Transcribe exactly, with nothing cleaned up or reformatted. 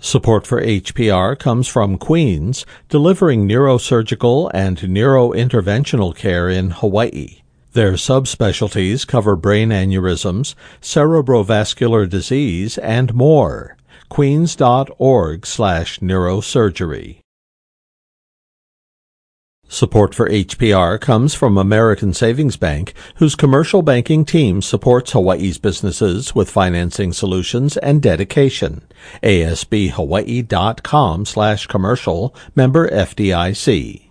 Support for H P R comes from Queens, delivering neurosurgical and neurointerventional care in Hawaii. Their subspecialties cover brain aneurysms, cerebrovascular disease, and more. Queens.org slash neurosurgery. Support for H P R comes from American Savings Bank, whose commercial banking team supports Hawaii's businesses with financing solutions and dedication. A S B Hawaii dot com slash commercial, member F D I C.